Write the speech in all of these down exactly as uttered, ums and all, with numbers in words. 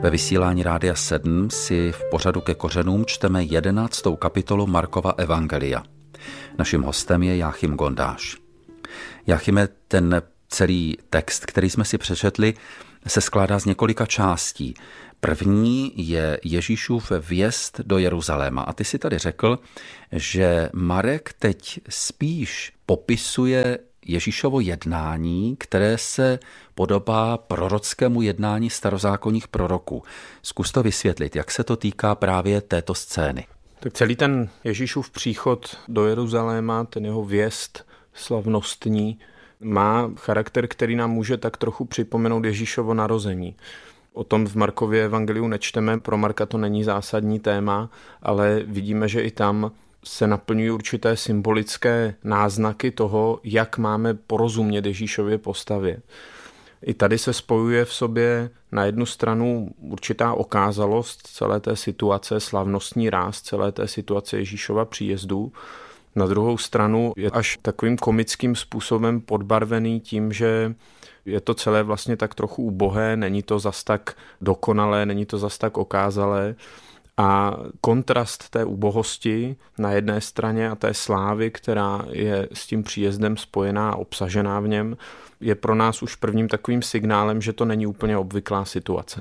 Ve vysílání Rádia sedm si v pořadu Ke kořenům čteme jedenáctou kapitolu Markova evangelia. Naším hostem je Jáchym Gondáš. Jáchyme, ten celý text, který jsme si přečetli, se skládá z několika částí. První je Ježíšův vjezd do Jeruzaléma. A ty si tady řekl, že Marek teď spíš popisuje Ježíšovo jednání, které se podobá prorockému jednání starozákonních proroků. Zkus to vysvětlit, jak se to týká právě této scény. Tak celý ten Ježíšův příchod do Jeruzaléma, ten jeho vjezd slavnostní, má charakter, který nám může tak trochu připomenout Ježíšovo narození. O tom v Markově evangeliu nečteme, pro Marka to není zásadní téma, ale vidíme, že i tam se naplňují určité symbolické náznaky toho, jak máme porozumět Ježíšově postavě. I tady se spojuje v sobě na jednu stranu určitá okázalost celé té situace, slavnostní ráz celé té situace Ježíšova příjezdu. Na druhou stranu je až takovým komickým způsobem podbarvený tím, že je to celé vlastně tak trochu ubohé, není to zas tak dokonalé, není to zas tak okázalé. A kontrast té ubohosti na jedné straně a té slávy, která je s tím příjezdem spojená a obsažená v něm, je pro nás už prvním takovým signálem, že to není úplně obvyklá situace.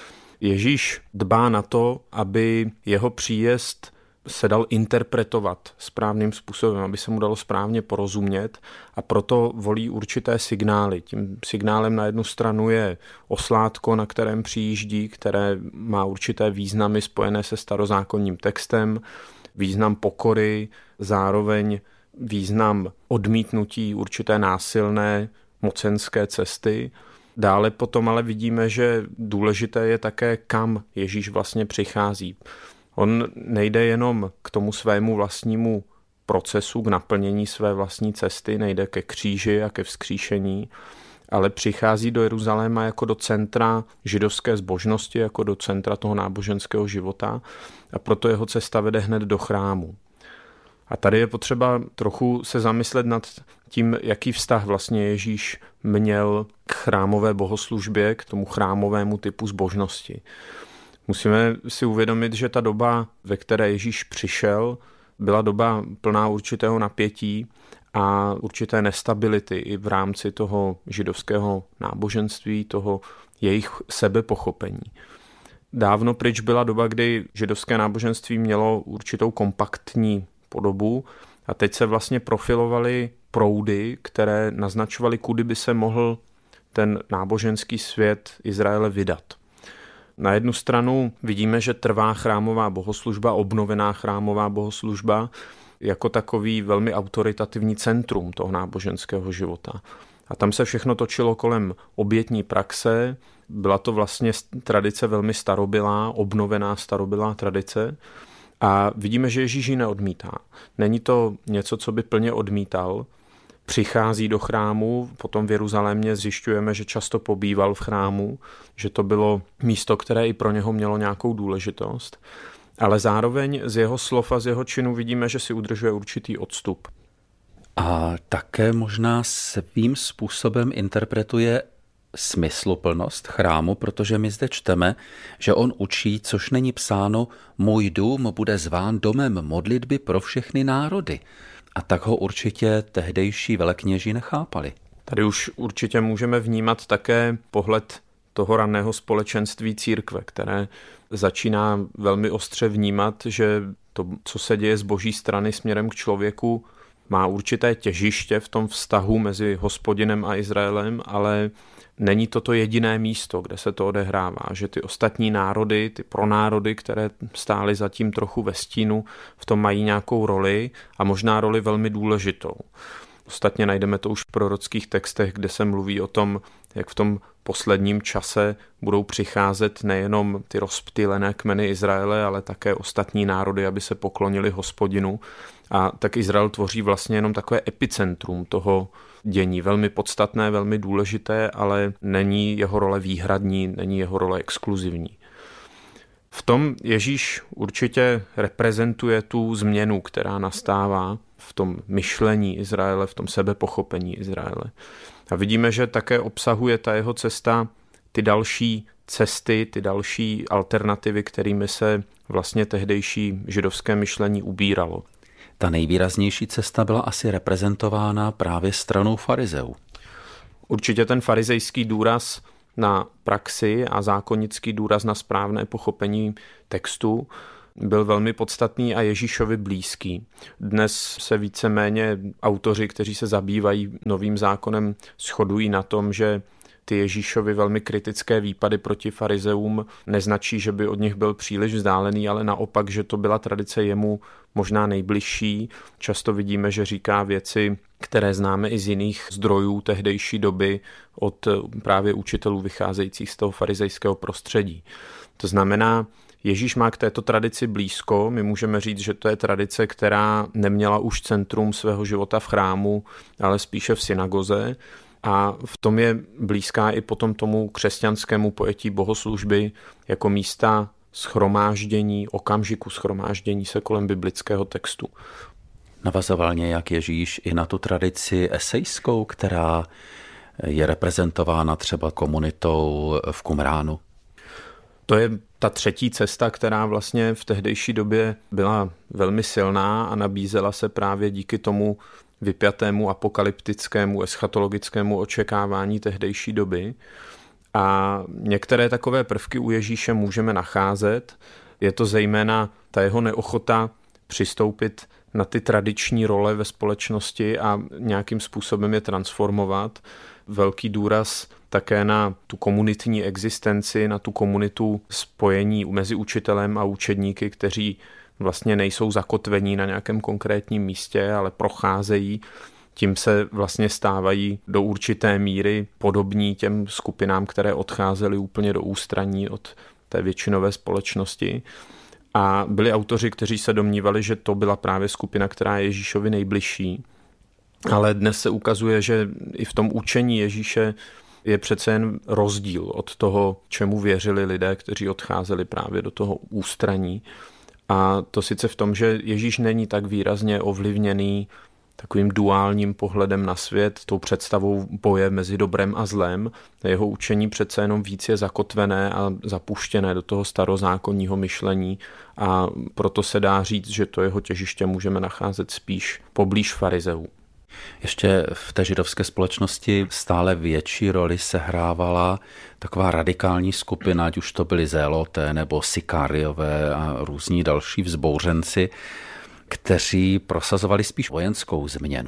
Ježíš dbá na to, aby jeho příjezd se dal interpretovat správným způsobem, aby se mu dalo správně porozumět, a proto volí určité signály. Tím signálem na jednu stranu je oslátko, na kterém přijíždí, které má určité významy spojené se starozákonním textem, význam pokory, zároveň význam odmítnutí určité násilné mocenské cesty. Dále potom ale vidíme, že důležité je také, kam Ježíš vlastně přichází. On nejde jenom k tomu svému vlastnímu procesu, k naplnění své vlastní cesty, nejde ke kříži a ke vzkříšení, ale přichází do Jeruzaléma jako do centra židovské zbožnosti, jako do centra toho náboženského života, a proto jeho cesta vede hned do chrámu. A tady je potřeba trochu se zamyslet nad tím, jaký vztah vlastně Ježíš měl k chrámové bohoslužbě, k tomu chrámovému typu zbožnosti. Musíme si uvědomit, že ta doba, ve které Ježíš přišel, byla doba plná určitého napětí a určité nestability i v rámci toho židovského náboženství, toho jejich sebepochopení. Dávno pryč byla doba, kdy židovské náboženství mělo určitou kompaktní podobu a teď se vlastně profilovaly proudy, které naznačovaly, kudy by se mohl ten náboženský svět Izraele vydat. Na jednu stranu vidíme, že trvá chrámová bohoslužba, obnovená chrámová bohoslužba jako takový velmi autoritativní centrum toho náboženského života. A tam se všechno točilo kolem obětní praxe, byla to vlastně tradice velmi starobylá, obnovená starobylá tradice, a vidíme, že Ježíš ji neodmítá. Není to něco, co by plně odmítal. Přichází do chrámu, potom v Jeruzalémě zjišťujeme, že často pobýval v chrámu, že to bylo místo, které i pro něho mělo nějakou důležitost, ale zároveň z jeho slov a z jeho činu vidíme, že si udržuje určitý odstup. A také možná svým způsobem interpretuje smysluplnost chrámu, protože my zde čteme, že on učí, což není psáno, můj dům bude zván domem modlitby pro všechny národy. A tak ho určitě tehdejší velekněží nechápali. Tady už určitě můžeme vnímat také pohled toho raného společenství církve, které začíná velmi ostře vnímat, že to, co se děje z boží strany směrem k člověku, má určité těžiště v tom vztahu mezi Hospodinem a Izraelem, ale není to to jediné místo, kde se to odehrává, že ty ostatní národy, ty pronárody, které stály zatím trochu ve stínu, v tom mají nějakou roli a možná roli velmi důležitou. Ostatně najdeme to už v prorockých textech, kde se mluví o tom, jak v tom posledním čase budou přicházet nejenom ty rozptýlené kmeny Izraele, ale také ostatní národy, aby se poklonili Hospodinu. A tak Izrael tvoří vlastně jenom takové epicentrum toho dění. Velmi podstatné, velmi důležité, ale není jeho role výhradní, není jeho role exkluzivní. V tom Ježíš určitě reprezentuje tu změnu, která nastává v tom myšlení Izraele, v tom sebepochopení Izraele. A vidíme, že také obsahuje ta jeho cesta ty další cesty, ty další alternativy, kterými se vlastně tehdejší židovské myšlení ubíralo. Ta nejvýraznější cesta byla asi reprezentována právě stranou farizeů. Určitě ten farizejský důraz na praxi a zákonický důraz na správné pochopení textu byl velmi podstatný a Ježíšovi blízký. Dnes se víceméně autoři, kteří se zabývají novým zákonem, shodují na tom, že ty Ježíšovi velmi kritické výpady proti farizeům neznačí, že by od nich byl příliš vzdálený, ale naopak, že to byla tradice jemu možná nejbližší. Často vidíme, že říká věci, které známe i z jiných zdrojů tehdejší doby od právě učitelů vycházejících z toho farizejského prostředí. To znamená, Ježíš má k této tradici blízko. My můžeme říct, že to je tradice, která neměla už centrum svého života v chrámu, ale spíše v synagoze. A v tom je blízká i potom tomu křesťanskému pojetí bohoslužby jako místa shromáždění, okamžiku shromáždění se kolem biblického textu. Navazoval nějak Ježíš i na tu tradici esejskou, která je reprezentována třeba komunitou v Qumránu? To je ta třetí cesta, která vlastně v tehdejší době byla velmi silná a nabízela se právě díky tomu vypjatému apokalyptickému, eschatologickému očekávání tehdejší doby. A některé takové prvky u Ježíše můžeme nacházet. Je to zejména ta jeho neochota přistoupit na ty tradiční role ve společnosti a nějakým způsobem je transformovat. Velký důraz také na tu komunitní existenci, na tu komunitu spojení mezi učitelem a učedníky, kteří vlastně nejsou zakotvení na nějakém konkrétním místě, ale procházejí. Tím se vlastně stávají do určité míry podobní těm skupinám, které odcházely úplně do ústraní od té většinové společnosti. A byli autoři, kteří se domnívali, že to byla právě skupina, která je Ježíšovi nejbližší. Ale dnes se ukazuje, že i v tom učení Ježíše je přece jen rozdíl od toho, čemu věřili lidé, kteří odcházeli právě do toho ústraní. A to sice v tom, že Ježíš není tak výrazně ovlivněný takovým duálním pohledem na svět, tou představou boje mezi dobrem a zlem. Jeho učení přece jenom víc je zakotvené a zapuštěné do toho starozákonního myšlení a proto se dá říct, že to jeho těžiště můžeme nacházet spíš poblíž farizeů. Ještě v té židovské společnosti stále větší roli sehrávala taková radikální skupina, ať už to byli zéloté nebo sikáriové a různí další vzbouřenci, kteří prosazovali spíš vojenskou změnu.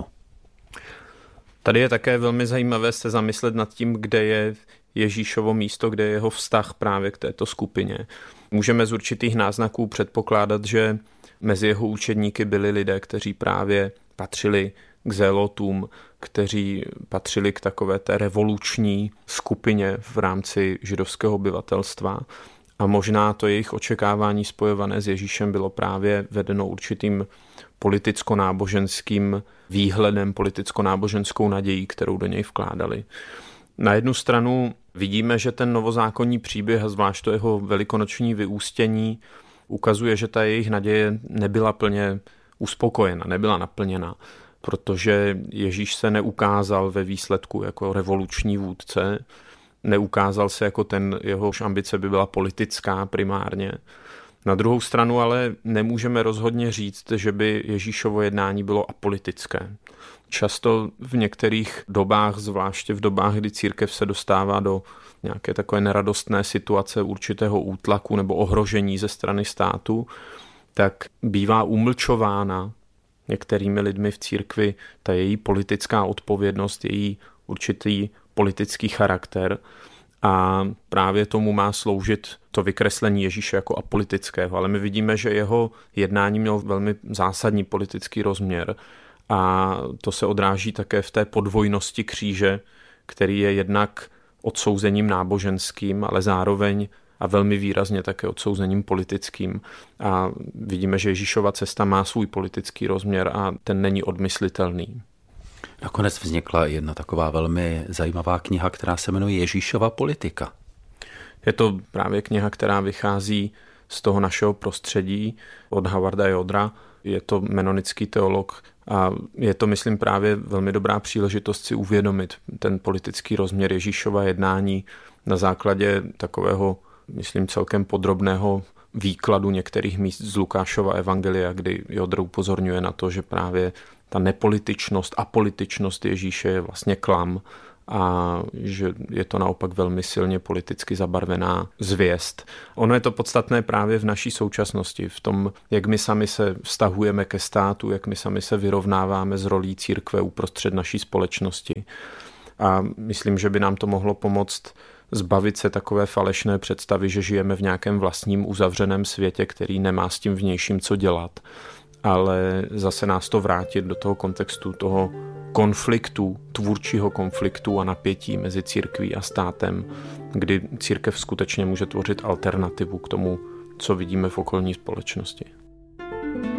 Tady je také velmi zajímavé se zamyslet nad tím, kde je Ježíšovo místo, kde je jeho vztah právě k této skupině. Můžeme z určitých náznaků předpokládat, že mezi jeho učedníky byli lidé, kteří právě patřili k zélotům, kteří patřili k takové té revoluční skupině v rámci židovského obyvatelstva. A možná to jejich očekávání spojované s Ježíšem bylo právě vedeno určitým politicko-náboženským výhledem, politicko-náboženskou nadějí, kterou do něj vkládali. Na jednu stranu vidíme, že ten novozákonní příběh, a zvlášť to jeho velikonoční vyústění, ukazuje, že ta jejich naděje nebyla plně uspokojena, nebyla naplněna, protože Ježíš se neukázal ve výsledku jako revoluční vůdce, neukázal se jako ten, jehož ambice by byla politická primárně. Na druhou stranu ale nemůžeme rozhodně říct, že by Ježíšovo jednání bylo apolitické. Často v některých dobách, zvláště v dobách, kdy církev se dostává do nějaké takové neradostné situace určitého útlaku nebo ohrožení ze strany státu, tak bývá umlčována některými lidmi v církvi ta její politická odpovědnost, její určitý politický charakter a právě tomu má sloužit to vykreslení Ježíše jako apolitického. Ale my vidíme, že jeho jednání mělo velmi zásadní politický rozměr a to se odráží také v té podvojnosti kříže, který je jednak odsouzením náboženským, ale zároveň a velmi výrazně také odsouzením politickým. A vidíme, že Ježíšova cesta má svůj politický rozměr a ten není odmyslitelný. Nakonec vznikla jedna taková velmi zajímavá kniha, která se jmenuje Ježíšova politika. Je to právě kniha, která vychází z toho našeho prostředí od Howarda Jodra. Je to menonický teolog a je to, myslím, právě velmi dobrá příležitost si uvědomit ten politický rozměr Ježíšova jednání na základě takového, myslím, celkem podrobného výkladu některých míst z Lukášova evangelia, kdy Jodr upozorňuje na to, že právě ta nepolitičnost a političnost Ježíše je vlastně klam a že je to naopak velmi silně politicky zabarvená zvěst. Ono je to podstatné právě v naší současnosti, v tom, jak my sami se vztahujeme ke státu, jak my sami se vyrovnáváme s rolí církve uprostřed naší společnosti. A myslím, že by nám to mohlo pomoct zbavit se takové falešné představy, že žijeme v nějakém vlastním uzavřeném světě, který nemá s tím vnějším co dělat, ale zase nás to vrátit do toho kontextu toho konfliktu, tvůrčího konfliktu a napětí mezi církví a státem, kdy církev skutečně může tvořit alternativu k tomu, co vidíme v okolní společnosti.